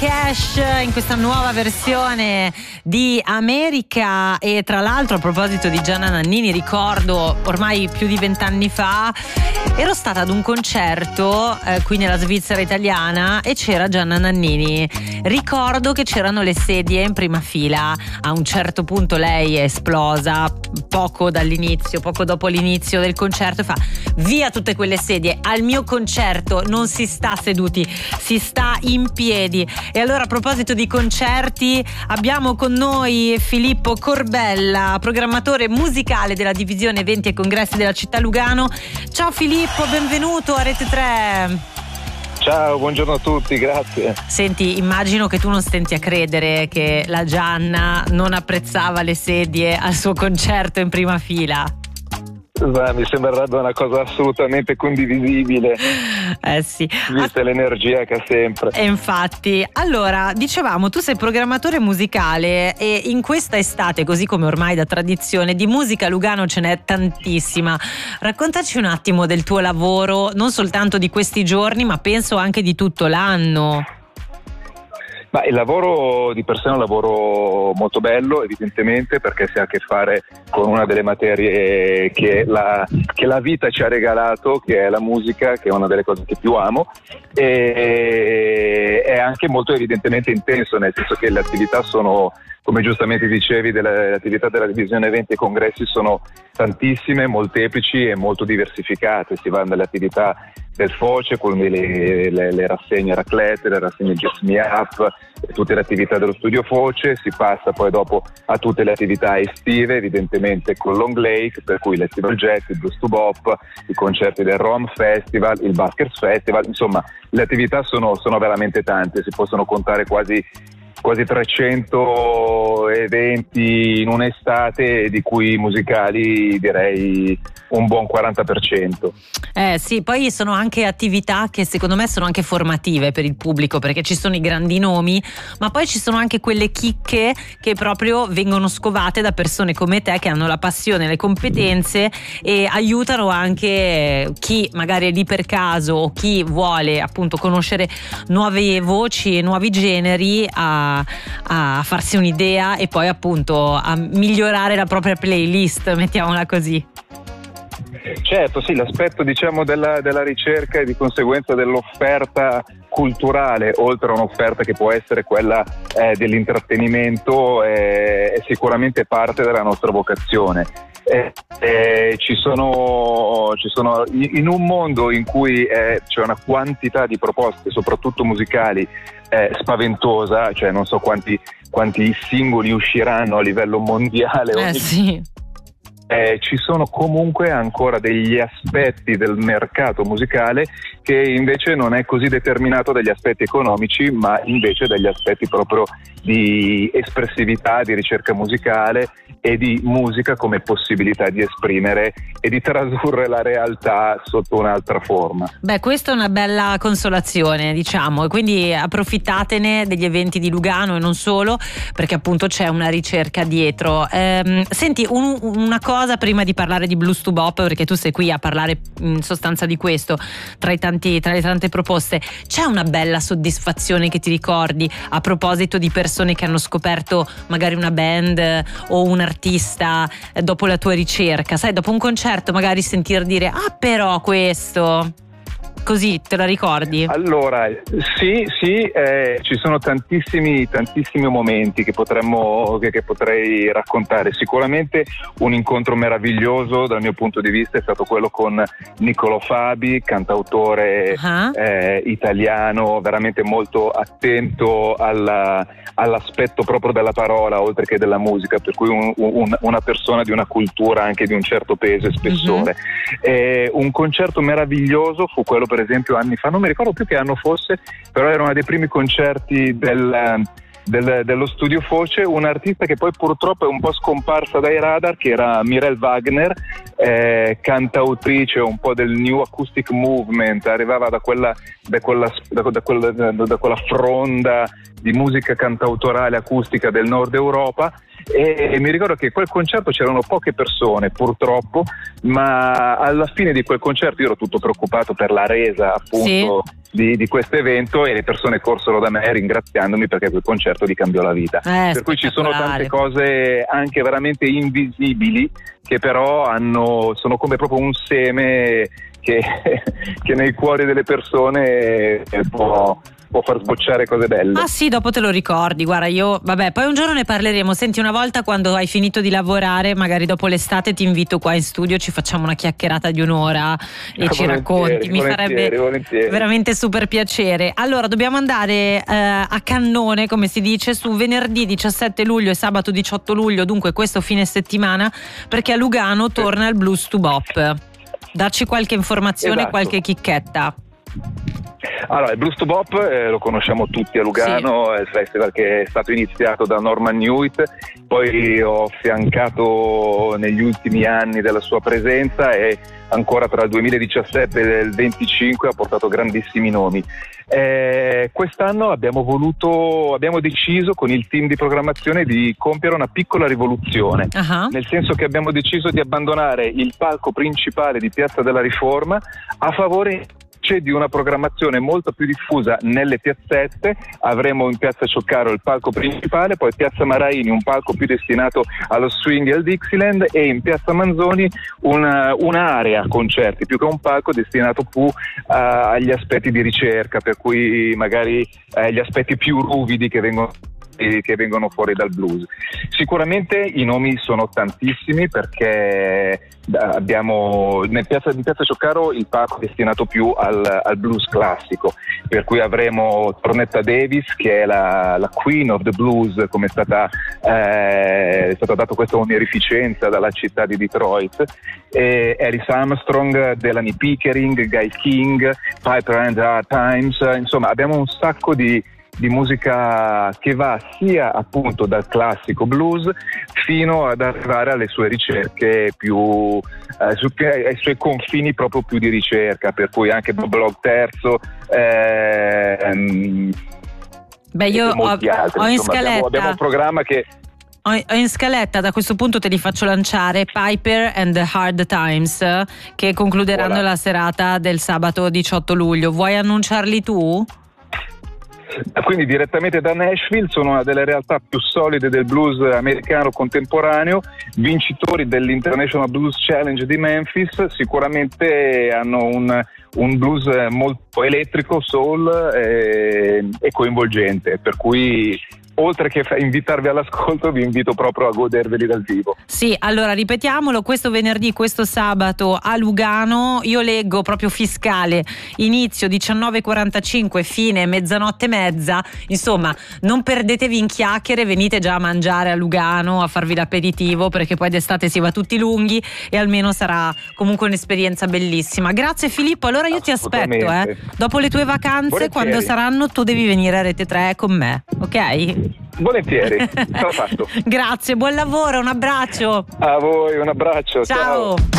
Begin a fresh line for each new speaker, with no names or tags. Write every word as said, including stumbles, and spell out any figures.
Cash in questa nuova versione di America. E tra l'altro, a proposito di Gianna Nannini, ricordo ormai più di vent'anni fa ero stata ad un concerto eh, qui nella Svizzera italiana e c'era Gianna Nannini. Ricordo che c'erano le sedie in prima fila. A un certo punto lei è esplosa poco dall'inizio, poco dopo l'inizio del concerto, e fa: via tutte quelle sedie, al mio concerto non si sta seduti, si sta in piedi. E allora, a proposito di concerti, abbiamo con noi Filippo Corbella, programmatore musicale della divisione eventi e congressi della città Lugano. Ciao Filippo, benvenuto a Rete tre.
Ciao, buongiorno a tutti, grazie.
Senti, immagino che tu non stenti a credere che la Gianna non apprezzava le sedie al suo concerto in prima fila.
Beh, mi sembrerebbe una cosa assolutamente condivisibile.
Eh sì.
Vista ah, l'energia che ha sempre.
E infatti, allora, dicevamo, tu sei programmatore musicale e in questa estate, così come ormai da tradizione, di musica a Lugano ce n'è tantissima. Raccontaci un attimo del tuo lavoro, non soltanto di questi giorni, ma penso anche di tutto l'anno.
Ma il lavoro di per sé è un lavoro molto bello, evidentemente, perché si ha a che fare con una delle materie che la, che la vita ci ha regalato, che è la musica, che è una delle cose che più amo, e è anche molto evidentemente intenso, nel senso che le attività sono, come giustamente dicevi, delle, le attività della divisione eventi e congressi sono tantissime, molteplici e molto diversificate. Si va dalle attività del Foce, quindi le, le, le rassegne raclette, le rassegne Jazz Me Up, e tutte le attività dello studio Foce. Si passa poi dopo a tutte le attività estive, evidentemente con Long Lake, per cui l'Estival Jazz, il Blues to Bop, i concerti del Rom Festival, il Baskers Festival. Insomma, le attività sono, sono veramente tante, si possono contare quasi quasi trecento eventi in un'estate, di cui musicali direi un buon quaranta per cento.
Eh sì, poi sono anche attività che secondo me sono anche formative per il pubblico, perché ci sono i grandi nomi, ma poi ci sono anche quelle chicche che proprio vengono scovate da persone come te, che hanno la passione, le competenze, e aiutano anche chi magari è lì per caso o chi vuole appunto conoscere nuove voci e nuovi generi a a farsi un'idea e poi appunto a migliorare la propria playlist, mettiamola così.
Certo, sì, l'aspetto diciamo della, della ricerca e di conseguenza dell'offerta culturale, oltre a un'offerta che può essere quella eh, dell'intrattenimento, è, è sicuramente parte della nostra vocazione. Eh, eh, ci sono, ci sono in un mondo in cui eh, c'è una quantità di proposte, soprattutto musicali, eh, spaventosa, cioè non so quanti, quanti singoli usciranno a livello mondiale.
Eh sì.
Eh, ci sono comunque ancora degli aspetti del mercato musicale che invece non è così determinato dagli aspetti economici, ma invece dagli aspetti proprio di espressività, di ricerca musicale e di musica come possibilità di esprimere e di tradurre la realtà sotto un'altra forma.
Beh, questa è una bella consolazione, diciamo, e quindi approfittatene degli eventi di Lugano e non solo, perché appunto c'è una ricerca dietro. Ehm, senti, un, una cosa prima di parlare di Blues to Bop, perché tu sei qui a parlare in sostanza di questo, tra i tanti, tra le tante proposte, c'è una bella soddisfazione che ti ricordi a proposito di persone che hanno scoperto magari una band o un artista dopo la tua ricerca, sai, dopo un concerto magari sentir dire ah però questo, così, te la ricordi?
Allora sì sì eh, ci sono tantissimi tantissimi momenti che potremmo che, che potrei raccontare. Sicuramente un incontro meraviglioso dal mio punto di vista è stato quello con Niccolò Fabi, cantautore uh-huh. eh, italiano, veramente molto attento alla, all'aspetto proprio della parola oltre che della musica, per cui un, un, una persona di una cultura anche di un certo peso e spessore. Uh-huh. eh, un concerto meraviglioso fu quello, per esempio, anni fa, non mi ricordo più che anno fosse, però era uno dei primi concerti del, del, dello studio Foce, un artista che poi purtroppo è un po' scomparsa dai radar, che era Mirel Wagner, eh, cantautrice un po' del New Acoustic Movement, arrivava da quella, da quella, da, da quella, da quella fronda di musica cantautorale acustica del nord Europa, e, e mi ricordo che quel concerto c'erano poche persone purtroppo, ma alla fine di quel concerto io ero tutto preoccupato per la resa appunto sì. di, di questo evento, e le persone corsero da me ringraziandomi perché quel concerto gli cambiò la vita.
Eh,
per cui ci sono tante cose anche veramente invisibili che però hanno, sono come proprio un seme che, che nei cuori delle persone può, può far sbocciare cose belle.
Ah sì, dopo te lo ricordi, guarda, io vabbè, poi un giorno ne parleremo. Senti, una volta quando hai finito di lavorare, magari dopo l'estate ti invito qua in studio, ci facciamo una chiacchierata di un'ora e ci racconti, mi farebbe volentieri. veramente super piacere. Allora dobbiamo andare eh, a cannone, come si dice, su venerdì diciassette luglio e sabato diciotto luglio, dunque questo fine settimana, perché a Lugano sì. torna il Blues to Bop. Darci qualche informazione, esatto. qualche chicchetta.
Allora, il Blues to Bop eh, lo conosciamo tutti a Lugano, sì. È il festival che è stato iniziato da Norman Hewitt, poi ho affiancato negli ultimi anni della sua presenza e ancora tra il duemiladiciassette e il venticinque ha portato grandissimi nomi. Eh, quest'anno abbiamo voluto, abbiamo deciso con il team di programmazione di compiere una piccola rivoluzione, uh-huh. nel senso che abbiamo deciso di abbandonare il palco principale di Piazza della Riforma a favore di una programmazione molto più diffusa nelle piazzette. Avremo in Piazza Cioccaro il palco principale, poi Piazza Maraini un palco più destinato allo swing e al Dixieland, e in Piazza Manzoni una, un'area concerti più che un palco destinato più uh, agli aspetti di ricerca, per cui magari uh, gli aspetti più ruvidi che vengono che vengono fuori dal blues. Sicuramente i nomi sono tantissimi, perché abbiamo nel piazza di Piazza Cioccaro il palco destinato più al, al blues classico, per cui avremo Tornetta Davis, che è la, la Queen of the Blues, come è stata eh, è stata data questa onorificenza dalla città di Detroit, e Harris Armstrong, Delaney Pickering, Guy King, Piper and Hard Times. Insomma, abbiamo un sacco di di musica che va sia appunto dal classico blues fino ad arrivare alle sue ricerche più eh, su, ai suoi confini proprio più di ricerca, per cui anche Bob Log terzo ehm,
beh io ho,
altri.
ho in
Insomma,
scaletta
abbiamo, abbiamo un programma che
Ho in scaletta, da questo punto te li faccio lanciare, Piper and the Hard Times, che concluderanno voilà. la serata del sabato diciotto luglio. Vuoi annunciarli tu?
Quindi direttamente da Nashville, sono una delle realtà più solide del blues americano contemporaneo, vincitori dell'International Blues Challenge di Memphis. Sicuramente hanno un, un blues molto elettrico, soul e, e coinvolgente, per cui oltre che invitarvi all'ascolto vi invito proprio a goderveli dal vivo.
Sì, allora ripetiamolo, questo venerdì, questo sabato a Lugano, io leggo proprio fiscale, inizio diciannove e quarantacinque, fine mezzanotte e mezza, insomma non perdetevi in chiacchiere, venite già a mangiare a Lugano, a farvi l'aperitivo, perché poi d'estate si va tutti lunghi e almeno sarà comunque un'esperienza bellissima. Grazie Filippo, allora io ti aspetto, eh. dopo le tue vacanze, volentieri. Quando saranno tu devi venire a Rete tre con me, ok?
Volentieri, sarà fatto.
Grazie, buon lavoro, un abbraccio.
A voi, un abbraccio.
Ciao.
Ciao.